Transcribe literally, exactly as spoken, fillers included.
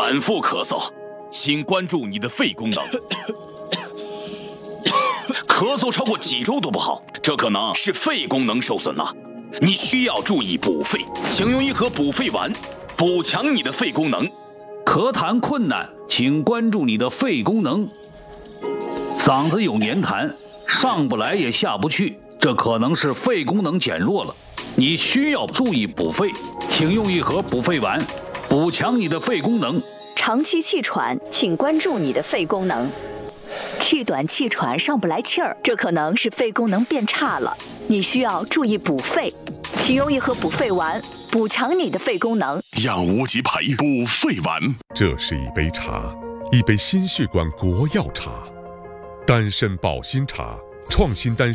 反复咳嗽，请关注你的肺功能。咳嗽超过几周都不好，这可能是肺功能受损了。你需要注意补肺，请用一盒补肺丸，补强你的肺功能。 咳痰困难，请关注你的肺功能。嗓子有黏痰，上不来也下不去，这可能是肺功能减弱了。你需要注意补肺，请用一盒补肺丸，补强你的肺功能。 长期气喘，请关注你的肺功能。气短气喘上不来气儿，这可能是肺功能变差了，你需要注意补肺，请用一盒补肺丸，补强你的肺功能。 养无极培补肺丸， 这是一杯茶，一杯心血管国药茶，丹参保心茶，创新丹。